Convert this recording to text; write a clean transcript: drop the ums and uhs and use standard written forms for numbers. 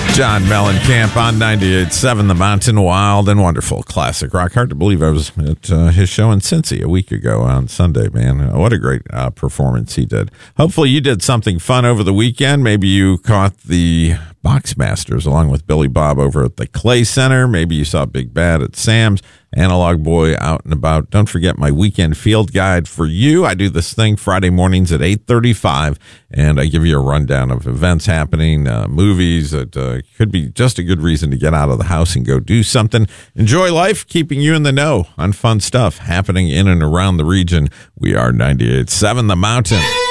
John Mellencamp on 98.7 The Mountain. Wild and wonderful classic rock. Hard to believe I was at his show in Cincy a week ago on Sunday, man. What a great performance he did. Hopefully you did something fun over the weekend. Maybe you caught the Boxmasters along with Billy Bob over at the Clay Center. Maybe you saw Big Bad at Sam's. Analog Boy out and about. Don't forget my weekend field guide for you. I do this thing Friday mornings at 8:35, and I give you a rundown of events happening, movies that could be just a good reason to get out of the house and go do something. Enjoy life, keeping you in the know on fun stuff happening in and around the region. We are 98.7 The Mountain.